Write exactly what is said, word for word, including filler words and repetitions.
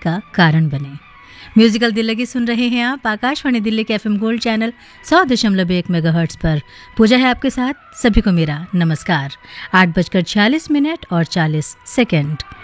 का कारण बने। म्यूजिकल दिल लगी सुन रहे हैं आप आकाशवाणी दिल्ली के एफएम गोल्ड चैनल सौ दशमलव एक मेगाहर्ट्ज पर। पूजा है आपके साथ, सभी को मेरा नमस्कार। आठ बजकर छियालीस मिनट और चालीस सेकेंड।